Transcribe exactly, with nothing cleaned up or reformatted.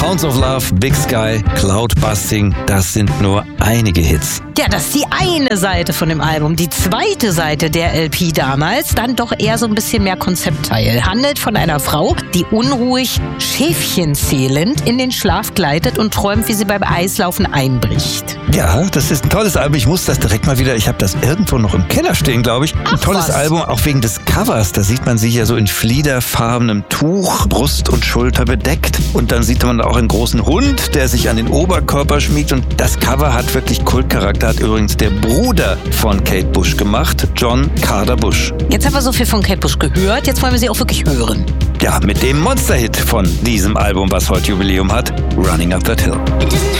Hounds of Love, Big Sky, Cloud Busting, das sind nur einige Hits. Ja, das ist die eine Seite von dem Album. Die zweite Seite der L P damals, dann doch eher so ein bisschen mehr Konzeptteil. Handelt von einer Frau, die unruhig, Schäfchen zählend in den Schlaf gleitet und träumt, wie sie beim Eislaufen einbricht. Ja, das ist ein tolles Album. Ich muss das direkt mal wieder, ich habe das irgendwo noch im Keller stehen, glaube ich. Ein Ach, tolles was? Album, auch wegen des Covers. Da sieht man sich ja so in fliederfarbenem Tuch, Brust und Schulter bedeckt. Und dann sieht man auch einen großen Hund, der sich an den Oberkörper schmiegt. Und das Cover hat wirklich Kultcharakter. Hat übrigens der Bruder von Kate Bush gemacht, John Carter Bush. Jetzt haben wir so viel von Kate Bush gehört, jetzt wollen wir sie auch wirklich hören. Ja, mit dem Monsterhit von diesem Album, was heute Jubiläum hat, Running Up That Hill.